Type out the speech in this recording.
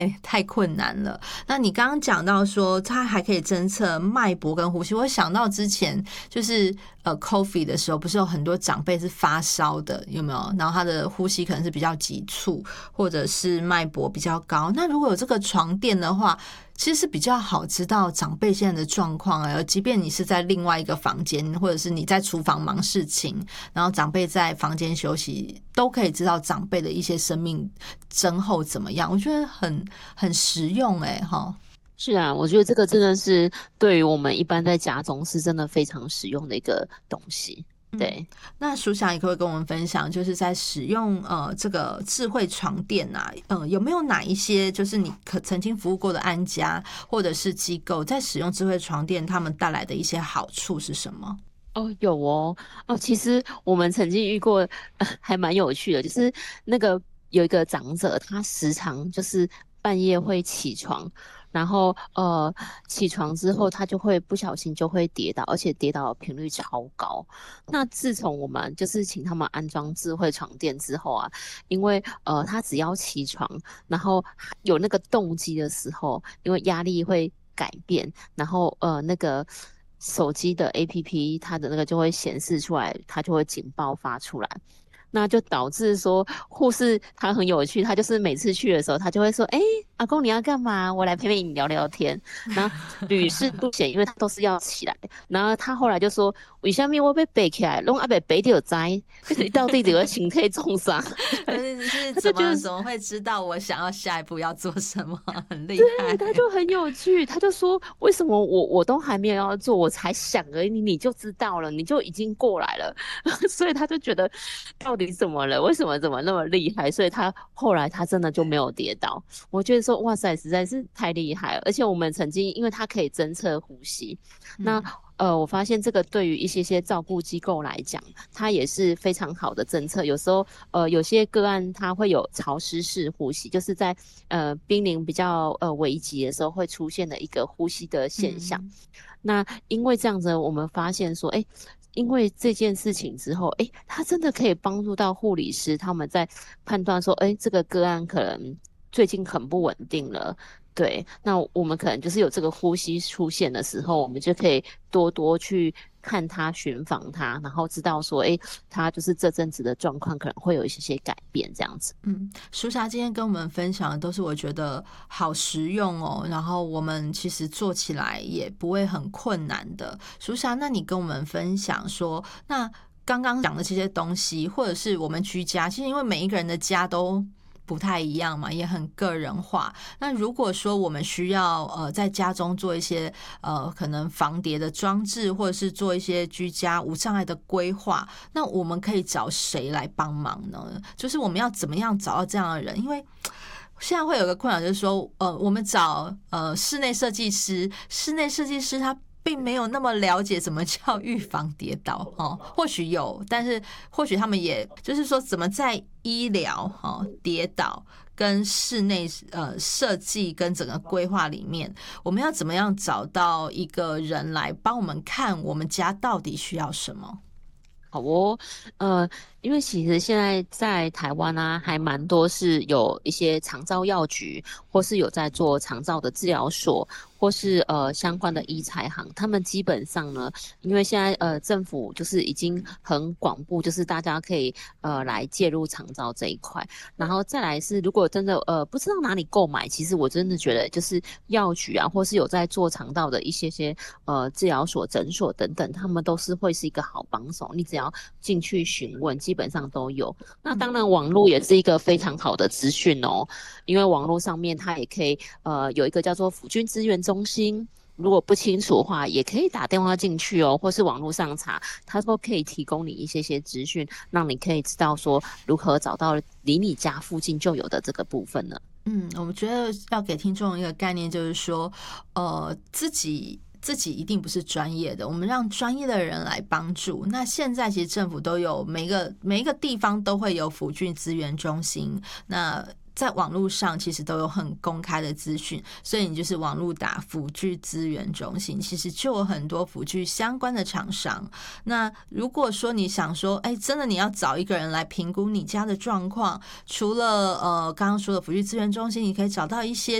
太困难了。那你刚刚讲到说它还可以侦测脉搏跟呼吸，我想到之前就是COVID 的时候，不是有很多长辈是发烧的，有没有？然后他的呼吸可能是比较急促，或者是脉搏比较高。那如果有这个床垫的话，其实是比较好知道长辈现在的状况，即便你是在另外一个房间，或者是你在厨房忙事情，然后长辈在房间休息，都可以知道长辈的一些生命征候怎么样。我觉得很实用齁。 是啊，我觉得这个真的是对于我们一般在家中是真的非常实用的一个东西。对。 那淑霞也可以跟我们分享，就是在使用这个智慧床垫啊，有没有哪一些就是你曾经服务过的安家或者是机构在使用智慧床垫，他们带来的一些好处是什么？ 哦，有哦。其实我们曾经遇过，还蛮有趣的，就是那个有一个长者，他时常就是半夜会起床，然后起床之后他就会不小心就会跌倒，而且跌倒的频率超高。那自从我们就是请他们安装智慧床垫之后啊，因为他只要起床，然后有那个动机的时候，因为压力会改变，然后那个手机的 APP 它的那个就会显示出来，它就会警报发出来。那就导致说护士他很有趣，他就是每次去的时候，他就会说：“哎，阿公你要干嘛？我来陪陪你聊聊天。”然后屡试不鲜，因为他都是要起来。然后他后来就说：“为什么我被背起来，弄阿被背就栽，就是到底这个情态重伤？” 是他就觉得怎么会知道我想要下一步要做什么？很厉害。 对，他就很有趣，他就说为什么我都还没有要做，我才想而已，你就知道了，你就已经过来了，所以他就觉得到底怎么了？为什么怎么那么厉害？所以他后来他真的就没有跌倒。我觉得说哇塞，实在是太厉害了。而且我们曾经因为他可以侦测呼吸，那我发现这个对于一些照顾机构来讲，它也是非常好的政策。有时候有些个案它会有潮湿式呼吸，就是在濒临比较危急的时候会出现的一个呼吸的现象。那因为这样子，我们发现说，哎，因为这件事情之后，哎，它真的可以帮助到护理师他们在判断说，哎，这个个案可能最近很不稳定了。对，那我们可能就是有这个呼吸出现的时候，我们就可以多多去看他、寻访他，然后知道说，哎，他就是这阵子的状况可能会有一些改变，这样子。 淑霞今天跟我们分享的都是我觉得好实用哦，然后我们其实做起来也不会很困难的。淑霞，那你跟我们分享说，那刚刚讲的这些东西，或者是我们居家，其实因为每一个人的家都不太一样嘛，也很个人化。那如果说我们需要在家中做一些可能防跌的装置，或者是做一些居家无障碍的规划，那我们可以找谁来帮忙呢？就是我们要怎么样找到这样的人？因为现在会有个困扰，就是说我们找室内设计师，室内设计师他并没有那么了解怎么叫预防跌倒或许有，但是或许他们也就是说怎么在医疗跌倒跟室内设计跟整个规划里面，我们要怎么样找到一个人来帮我们看我们家到底需要什么？ 好哦，因为其实现在在台湾啊，还蛮多是有一些长照药局，或是有在做长照的治疗所，或是相关的医材行，他们基本上呢，因为现在政府就是已经很广布，就是大家可以来介入长照这一块，然后再来是如果真的不知道哪里购买，其实我真的觉得就是药局啊，或是有在做长照的一些治疗所、诊所等等，他们都是会是一个好帮手，你只要进去询问，基本上都有。那当然，网络也是一个非常好的资讯哦，因为网络上面它也可以有一个叫做辅军资源中心。如果不清楚的话，也可以打电话进去哦，或是网络上查，它都可以提供你一些资讯，让你可以知道说如何找到离你家附近就有的这个部分呢。 我们觉得要给听众一个概念，就是说，自己一定不是专业的，我们让专业的人来帮助。那现在其实政府都有每一个地方都会有辅具资源中心，那在网络上其实都有很公开的资讯，所以你就是网络打辅具资源中心，其实就有很多辅具相关的厂商。那如果说你想说，真的你要找一个人来评估你家的状况，除了刚刚说的辅具资源中心，你可以找到一些